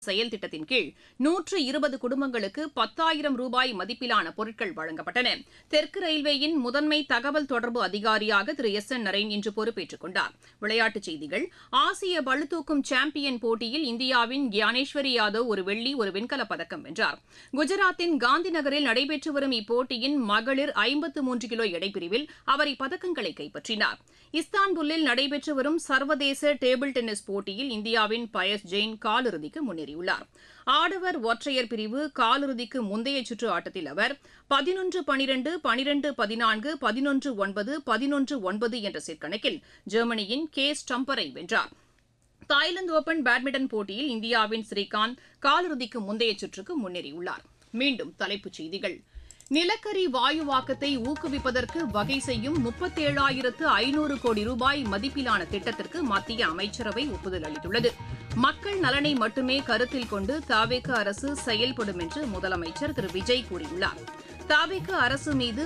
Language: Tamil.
செயல் திட்டத்தின் கீழ் 120 குடும்பங்களுக்கு 10,000 ரூபாய் மதிப்பிலான பொருட்கள் வழங்கப்பட்டன. தெற்கு ரயில்வேயின் முதன்மை தகவல் தொடர்பு அதிகாரியாக திரு எஸ்.என். நரேன் இன்று பொறுப்பேற்றுக் கொண்டார். விளையாட்டுச் செய்திகள். ஆசிய பளுதூக்கும் சாம்பியன் போட்டியில் இந்தியாவின் கியானேஸ்வரி யாதவ் ஒரு வெள்ளி, ஒரு வெண்கலப் பதக்கம் வென்றார். குஜராத்தின் காந்தி நகரில் நடைபெற்று வரும் இப்போட்டியின் மகளிர் 53 கிலோ எடைப்பிரிவில் அவர் இப்பதக்கங்களை கைப்பற்றினார். இஸ்தான்புல்லில் நடைபெற்று வரும் சர்வதேச டேபிள் டென்னிஸ் போட்டியில் இந்தியாவின் பயஸ் ஜெயின் காலிறுதிக்கு முன்னேறியுள்ளார். ஆடவர் ஒற்றையர் பிரிவு காலிறுதிக்கு முந்தைய சுற்று ஆட்டத்தில் அவர் 11-12, 12-14, 11-9, 11-9 என்ற செட் கணக்கில் ஜெர்மனியின் கே ஸ்டம்பரை வென்றார். தாய்லாந்து ஓபன் பேட்மிண்டன் போட்டியில் இந்தியாவின் ஸ்ரீகாந்த் காலிறுதிக்கு முந்தைய சுற்றுக்கு முன்னேறியுள்ளார். மீண்டும் தலைப்புச் செய்திகள். நிலக்கரி வாயுவாக்கத்தை ஊக்குவிப்பதற்கு வகை செய்யும் 37,500 கோடி ரூபாய் மதிப்பிலான திட்டத்திற்கு மத்திய அமைச்சரவை ஒப்புதல் அளித்துள்ளது. மக்கள் நலனை மட்டுமே கருத்தில் கொண்டு தவேக அரசு செயல்படும் என்று முதலமைச்சர் திரு விஜய் கூறியுள்ளார். தவேக அரசு மீது